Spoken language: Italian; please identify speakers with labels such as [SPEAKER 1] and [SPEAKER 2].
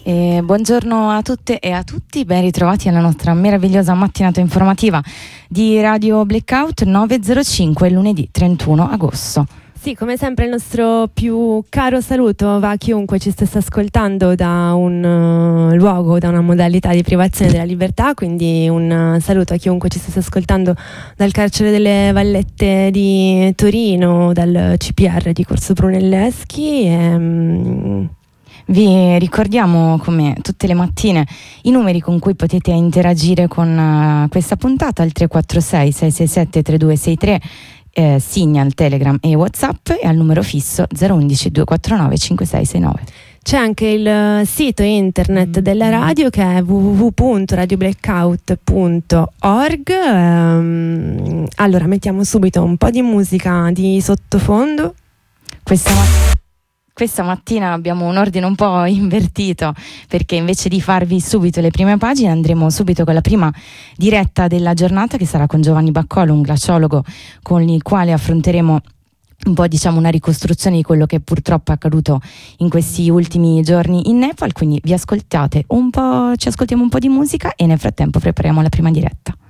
[SPEAKER 1] Buongiorno a tutte e a tutti, ben ritrovati alla nostra meravigliosa mattinata informativa di Radio Blackout 905, lunedì 31 agosto.
[SPEAKER 2] Sì, come sempre il nostro più caro saluto va a chiunque ci stesse ascoltando da un luogo, da una modalità di privazione della libertà, quindi un saluto a chiunque ci stesse ascoltando dal carcere delle Vallette di Torino, dal CPR di Corso Brunelleschi.
[SPEAKER 1] Vi ricordiamo, come tutte le mattine, i numeri con cui potete interagire con questa puntata al 346 667 3263, Signal, Telegram e WhatsApp, e al numero fisso 011 249 5669.
[SPEAKER 2] C'è anche il sito internet della radio, che è www.radioblackout.org. Allora mettiamo subito un po' di musica di sottofondo.
[SPEAKER 1] Questa mattina abbiamo un ordine un po' invertito, perché invece di farvi subito le prime pagine andremo subito con la prima diretta della giornata, che sarà con Giovanni Baccolo, un glaciologo con il quale affronteremo un po', una ricostruzione di quello che purtroppo è accaduto in questi ultimi giorni in Nepal. Quindi ci ascoltiamo un po' di musica e nel frattempo prepariamo la prima diretta.